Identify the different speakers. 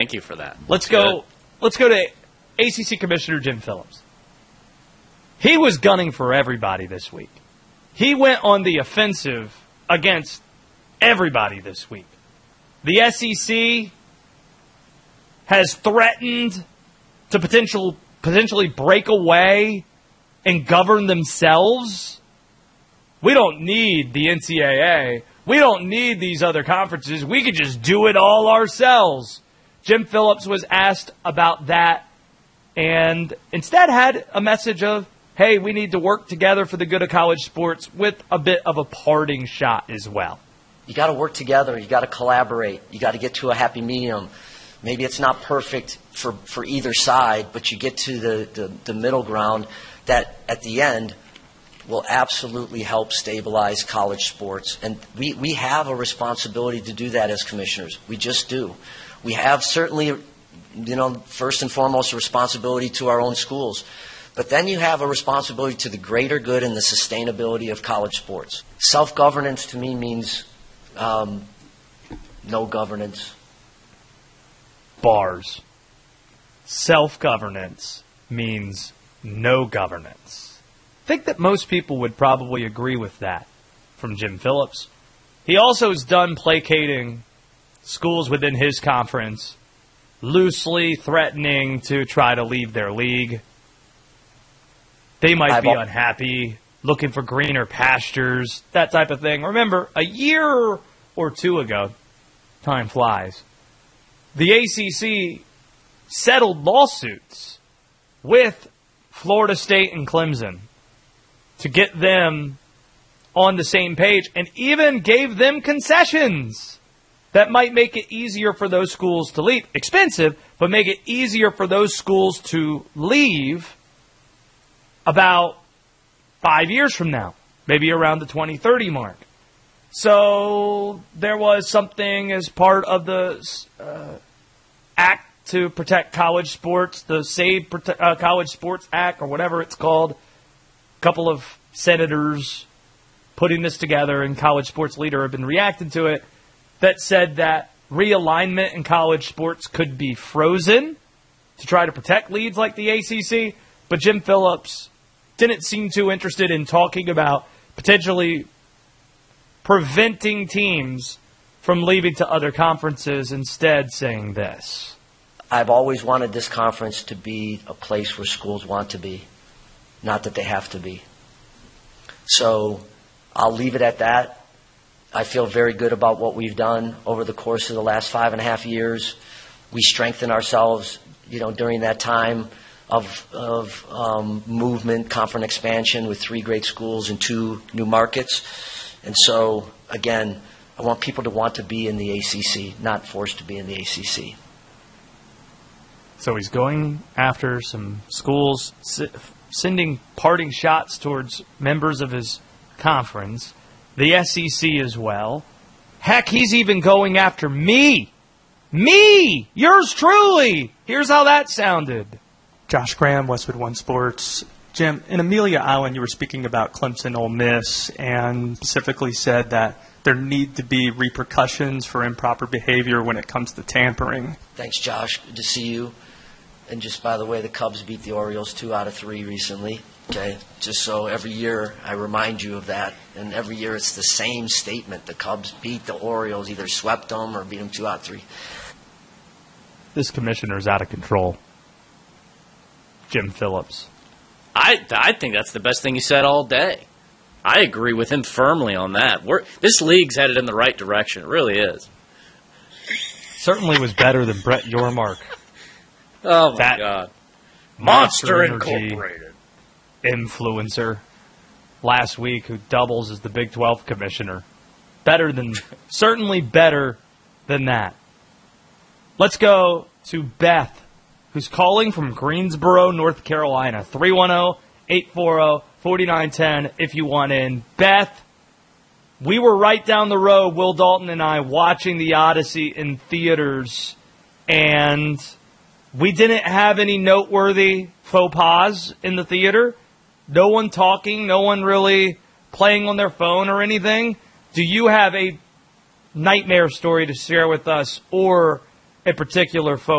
Speaker 1: Thank you for that.
Speaker 2: Let's go to ACC Commissioner Jim Phillips. He was gunning for everybody this week. He went on the offensive against everybody this week. The SEC has threatened to potentially break away and govern themselves. We don't need the NCAA. We don't need these other conferences. We could just do it all ourselves. Jim Phillips was asked about that and instead had a message of, hey, we need to work together for the good of college sports, with a bit of a parting shot as well.
Speaker 3: You got to work together. You got to collaborate. You got to get to a happy medium. Maybe it's not perfect for either side, but you get to the middle ground that at the end will absolutely help stabilize college sports. And we have a responsibility to do that as commissioners. We just do. We have certainly, first and foremost, a responsibility to our own schools. But then you have a responsibility to the greater good and the sustainability of college sports. Self-governance to me means no governance.
Speaker 2: Bars. Self-governance means no governance. I think that most people would probably agree with that from Jim Phillips. He also is done placating schools within his conference, loosely threatening to try to leave their league. They might be unhappy, looking for greener pastures, that type of thing. Remember, a year or two ago, time flies, the ACC settled lawsuits with Florida State and Clemson to get them on the same page, and even gave them concessions that might make it easier for those schools to leave. Expensive, but make it easier for those schools to leave about 5 years from now, maybe around the 2030 mark. So there was something as part of the Act to Protect College Sports, the Save College Sports Act, or whatever it's called. A couple of senators putting this together, and College Sports Leader have been reacting to it, that said that realignment in college sports could be frozen to try to protect leagues like the ACC. But Jim Phillips didn't seem too interested in talking about potentially preventing teams from leaving to other conferences, instead saying this.
Speaker 3: I've always wanted this conference to be a place where schools want to be, not that they have to be. So I'll leave it at that. I feel very good about what we've done over the course of the last 5.5 years. We strengthened ourselves, during that time of movement, conference expansion with 3 great schools and 2 new markets. And so, again, I want people to want to be in the ACC, not forced to be in the ACC.
Speaker 2: So he's going after some schools, sending parting shots towards members of his conference, the SEC as well. Heck, he's even going after me. Me! Yours truly! Here's how that sounded.
Speaker 4: Josh Graham, Westwood One Sports. Jim, in Amelia Island, you were speaking about Clemson Ole Miss and specifically said that there need to be repercussions for improper behavior when it comes to tampering.
Speaker 3: Thanks, Josh. Good to see you. And just by the way, the Cubs beat the Orioles 2 out of 3 recently. Okay, just so every year I remind you of that. And every year it's the same statement. The Cubs beat the Orioles, either swept them or beat them 2 out of 3.
Speaker 2: This commissioner's out of control. Jim Phillips.
Speaker 1: I think that's the best thing he said all day. I agree with him firmly on that. This league's headed in the right direction. It really is.
Speaker 2: Certainly was better than Brett Yormark.
Speaker 1: Oh, my God. Monster Incorporated.
Speaker 2: Influencer last week who doubles as the Big 12 commissioner. Certainly better than that. Let's go to Beth, who's calling from Greensboro, North Carolina. 310-840-4910 if you want in. Beth, we were right down the road, Will Dalton and I, watching the Odyssey in theaters, and we didn't have any noteworthy faux pas in the theater. No one talking, no one really playing on their phone or anything. Do you have a nightmare story to share with us, or a particular faux